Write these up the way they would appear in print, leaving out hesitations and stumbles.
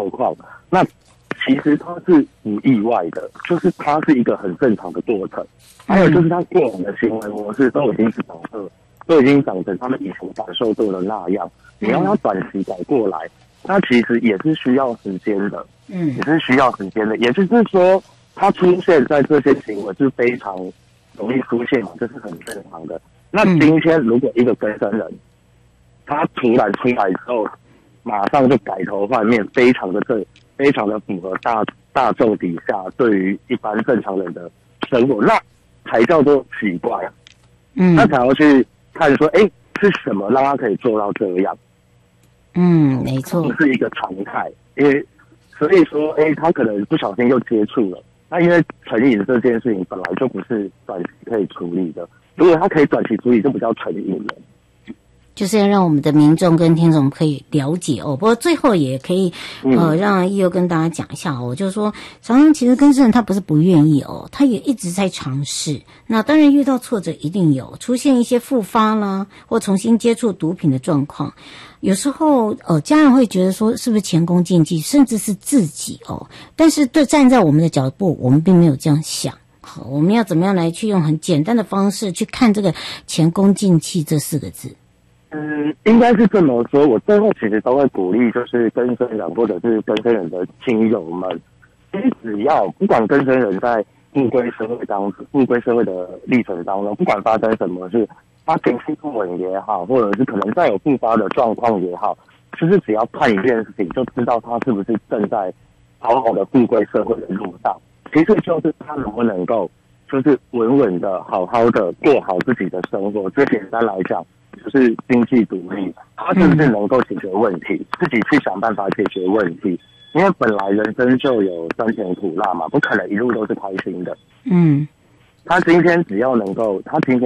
状况，那其实它是不意外的，就是它是一个很正常的过程。还有就是他过往的行为模式都已经长成他们以前感受过的那样，你要他短期改过来，他其实也是需要时间的，也是需要时间的。也就是说，他出现在这些行为是非常容易出现嘛，这是很正常的。那今天如果一个更生人，他突然出来之后，马上就改头换面，非常的符合大众底下对于一般正常人的生活，那才叫做奇怪啊。他才要去看说，是什么让他可以做到这样？ 没错， 不是一个常态。所以说，他可能不小心又接触了。那因为成瘾这件事情本来就不是短期可以处理的，如果他可以短期处理，就不叫成瘾了。 就是要让我们的民众跟听众可以了解哦。不过最后也可以让奕佑跟大家讲一下哦，就是说常常其实更生人他不是不愿意哦，他也一直在尝试。那当然遇到挫折一定有，出现一些复发啦，或重新接触毒品的状况。有时候家人会觉得说是不是前功尽弃，甚至是自己哦。但是站在我们的角度，我们并没有这样想。好，我们要怎么样来去用很简单的方式去看这个前功尽弃这4个字？ 应该是这么说。我最后其实都会鼓励，就是更生人或者是更生人的亲友们，其实只要不管更生人在复归社会的历程当中，不管发生什么事，他情绪不稳也好，或者是可能再有复发的状况也好，就是只要看一件事情，就知道他是不是正在好好的复归社会的路上。其实就是他能不能够，就是稳稳的、好好的过好自己的生活。最简单来讲，就是经济独立，他是不是能够解决问题，自己去想办法解决问题。因为本来人生就有酸甜苦辣嘛，不可能一路都是开心的。他今天只要能够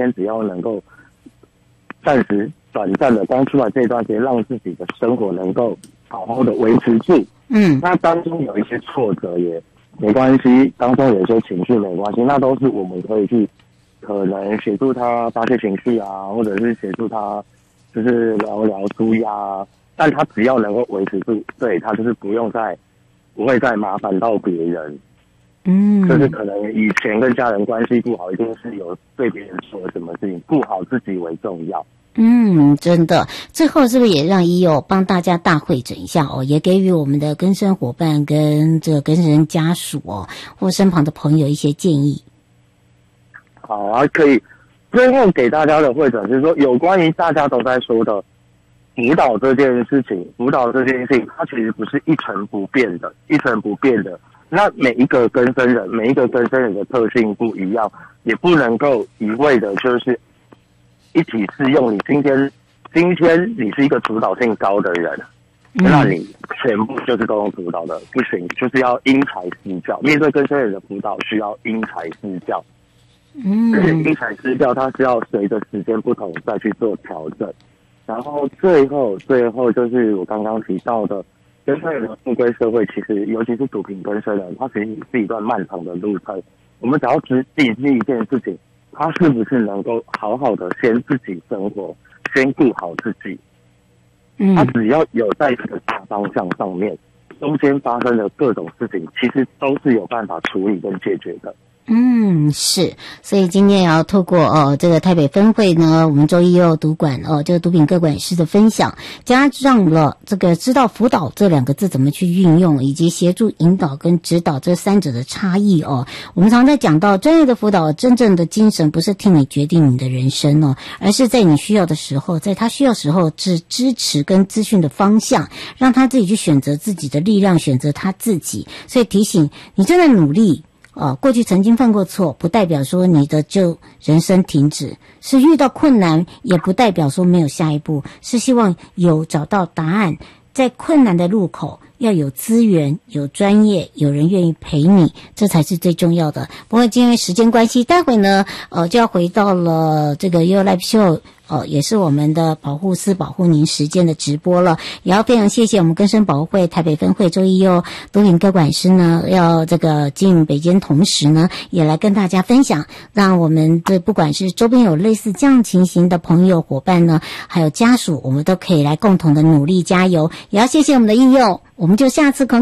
暂时短暂的刚出来这段时间，让自己的生活能够好好的维持住。那当中有一些挫折也没关系，当中有一些情绪没关系，那都是我们可以去可能协助他发泄情绪啊，或者是协助他就是聊聊舒压，但他只要能够维持住，对，他就是不会再麻烦到别人。就是可能以前跟家人关系不好，一定是有对别人说什么事情，顾好自己为重要。 真的。最后是不是也让奕佑帮大家大汇整一下哦，也给予我们的更生伙伴跟这个更生人家属哦，或身旁的朋友一些建议？ 好啊，可以。最后给大家的汇整就是说，有关于大家都在说的辅导这件事情，它其实不是一成不变的。那每一个更生人的特性不一样，也不能够一味的就是一体适用。你今天你是一个主导性高的人，那你全部就是都用主导的，不行，就是要因材施教。面对更生人的辅导，需要因材施教。因材施教，它是要随着时间不同再去做调整。然后最后就是我刚刚提到的，更生人的复归社会，其实尤其是毒品更生人，它其实是一段漫长的路程。我们只要自己一件事情，他是不是能够好好的先自己生活，先顾好自己。他只要有在这个大方向上面，中间发生的各种事情，其实都是有办法处理跟解决的。 是，所以今天也要透过这个台北分会呢，我们周一佑毒管这个毒品各管师的分享，加上了这个知道辅导这2个字怎么去运用，以及协助引导跟指导这3者的差异哦。我们常在讲到专业的辅导，真正的精神不是替你决定你的人生哦，而是在你需要的时候，在他需要时候是支持跟资讯的方向，让他自己去选择自己的力量，选择他自己。所以提醒你正在努力。过去曾经犯过错，不代表说你的就人生停止，是遇到困难，也不代表说没有下一步，是希望有找到答案，在困难的路口要有资源、有专业、有人愿意陪你，这才是最重要的。不过因为时间关系，待会呢就要回到了这个 YouLive Show，也是我们的保护司保护您时间的直播了。也要非常谢谢我们更生保护会台北分会周一佑毒品各管师呢，要这个进北监，同时呢也来跟大家分享，让我们的不管是周边有类似这样情形的朋友伙伴呢，还有家属，我们都可以来共同的努力加油。也要谢谢我们的义佑，我们就下次